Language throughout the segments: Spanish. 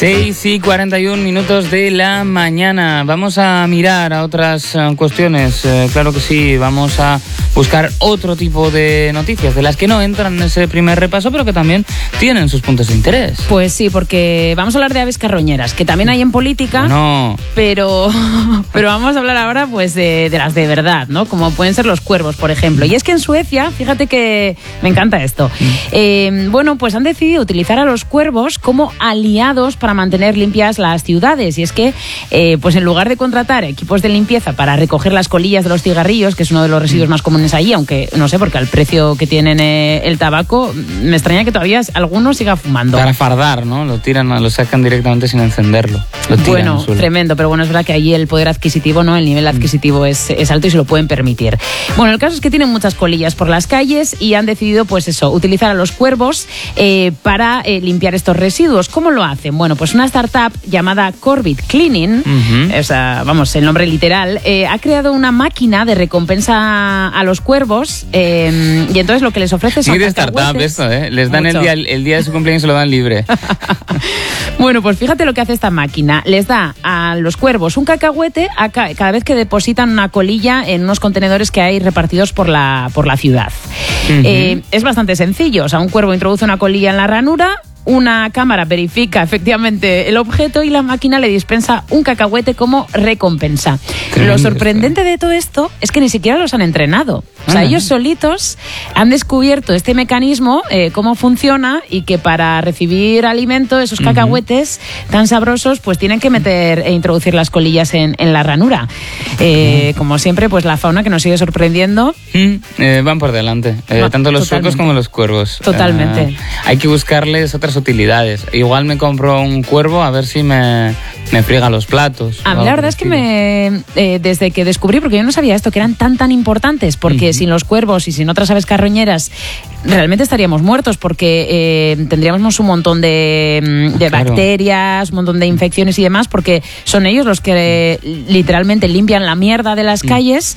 6:41 de la mañana. Vamos a mirar a otras cuestiones. Claro que sí, vamos a buscar otro tipo de noticias, de las que no entran en ese primer repaso, pero que también tienen sus puntos de interés. Pues sí, porque vamos a hablar de aves carroñeras, que también hay en política, no. pero vamos a hablar ahora pues de las de verdad, ¿no? Como pueden ser los cuervos, por ejemplo. Y es que en Suecia, fíjate que me encanta esto, bueno, pues han decidido utilizar a los cuervos como aliados para mantener limpias las ciudades. Y es que, pues en lugar de contratar equipos de limpieza para recoger las colillas de los cigarrillos, que es uno de los residuos más comunes allí, aunque no sé, porque al precio que tienen el tabaco, me extraña que todavía alguno siga fumando. Para fardar, ¿no? Lo tiran, lo sacan directamente sin encenderlo. Bueno, tremendo, pero bueno, es verdad que allí el poder adquisitivo, ¿no? El nivel adquisitivo es alto y se lo pueden permitir. Bueno, el caso es que tienen muchas colillas por las calles y han decidido, pues eso, utilizar a los cuervos para limpiar estos residuos. ¿Cómo lo hacen? Bueno, pues una startup llamada Corbett Cleaning, o sea, vamos, el nombre literal, ha creado una máquina de recompensa a los cuervos y entonces lo que les ofrece son... Muy de startup esto, ¿eh? Les dan el día de su cumpleaños, se lo dan libre. Bueno, pues fíjate lo que hace esta máquina. Les da a los cuervos un cacahuete cada vez que depositan una colilla en unos contenedores que hay repartidos por la ciudad. Es bastante sencillo. O sea, un cuervo introduce una colilla en la ranura, una cámara verifica efectivamente el objeto y la máquina le dispensa un cacahuete como recompensa. Lo sorprendente de todo esto es que ni siquiera los han entrenado. O sea, ellos solitos han descubierto este mecanismo, cómo funciona, y que para recibir alimento, esos cacahuetes tan sabrosos, pues tienen que meter e introducir las colillas en la ranura. Como siempre, pues la fauna que nos sigue sorprendiendo. Van por delante, tanto los suecos como los cuervos. Totalmente. Hay que buscarles otras utilidades. Igual me compro un cuervo a ver si me friega los platos. A mí la verdad es que desde que descubrí, porque yo no sabía esto, que eran tan importantes, porque sin los cuervos y sin otras aves carroñeras realmente estaríamos muertos, porque tendríamos un montón de bacterias, un montón de infecciones y demás, porque son ellos los que literalmente limpian la mierda de las calles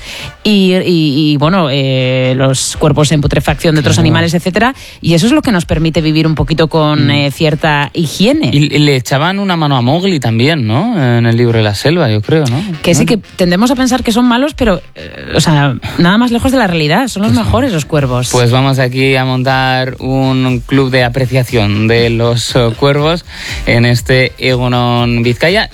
y bueno, los cuerpos en putrefacción de otros animales, etcétera, y eso es lo que nos permite vivir un poquito con cierta higiene. Y le echaban una mano a Mowgli también, ¿no? En el libro de la selva, yo creo, ¿no? Que sí, que tendemos a pensar que son malos, pero, o sea, nada más lejos de la realidad. Son los mejores los cuervos. Pues vamos aquí a montar un club de apreciación de los cuervos en este Egunon Vizcaya.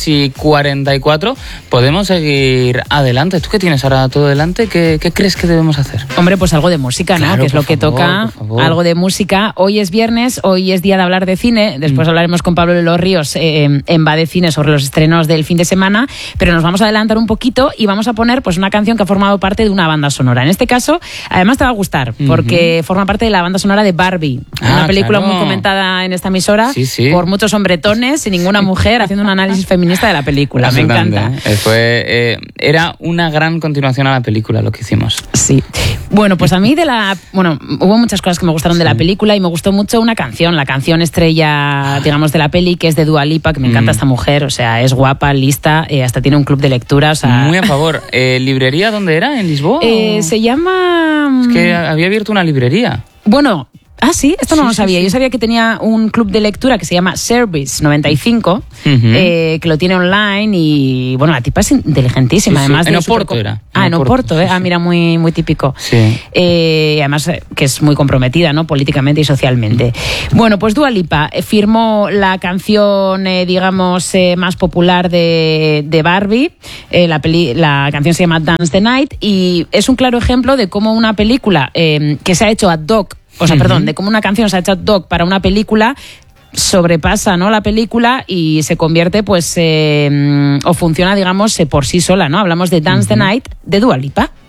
6:44. Podemos seguir adelante. ¿Tú qué tienes ahora todo delante? ¿Qué crees que debemos hacer? Hombre, pues algo de música, ¿no? Claro, que es lo que toca. Algo de música. Hoy es viernes, hoy es día de hablar de cine. Después hablaremos con Pablo de los Ríos en Va de Cine sobre los estrenos del fin de semana, pero nos vamos a adelantar un poquito y vamos a poner pues una canción que ha formado parte de una banda sonora. En este caso, además te va a gustar, porque forma parte de la banda sonora de Barbie, una película muy comentada en esta emisora por muchos hombretones y ninguna mujer, haciendo un análisis feminista de la película. Me encanta. Era una gran continuación a la película lo que hicimos. Sí. Bueno, pues a mí hubo muchas cosas que me gustaron de la película y me gustó mucho una canción, la canción estrella, digamos, de la peli, que es de Dua Lipa, que me encanta esta mujer, o sea, es guapa, lista, hasta tiene un club de lectura, o sea... Muy a favor. ¿Librería dónde era? ¿En Lisboa? Se llama... Es que había abierto una librería. Bueno... Ah, sí, esto no lo sabía. Sí. Yo sabía que tenía un club de lectura que se llama Service 95, que lo tiene online y, bueno, la tipa es inteligentísima. Además en Oporto era. En Oporto, ¿eh? Mira, muy típico. Sí. Además, que es muy comprometida, ¿no? Políticamente y socialmente. Bueno, pues Dua Lipa firmó la canción, digamos, más popular de Barbie. La canción se llama Dance the Night y es un claro ejemplo de cómo una película que se ha hecho ad hoc, de cómo una canción se ha hecho ad hoc para una película sobrepasa, ¿no?, la película y se convierte, pues, o funciona, digamos, por sí sola, ¿no? Hablamos de Dance the Night de Dua Lipa.